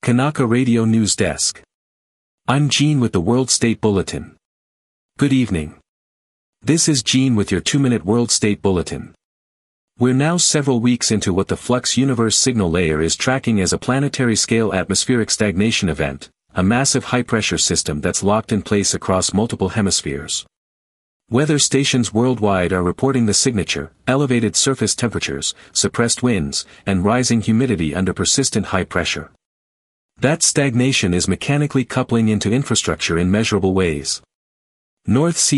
Kanaka Radio News Desk. I'm Gene with the World State Bulletin. Good evening. This is Gene with your 2-minute World State Bulletin. We're now several weeks into what the Flux Universe Signal Layer is tracking as a planetary-scale atmospheric stagnation event, a massive high-pressure system that's locked in place across multiple hemispheres. Weather stations worldwide are reporting the signature: elevated surface temperatures, suppressed winds, and rising humidity under persistent high pressure. That stagnation is mechanically coupling into infrastructure in measurable ways. North Sea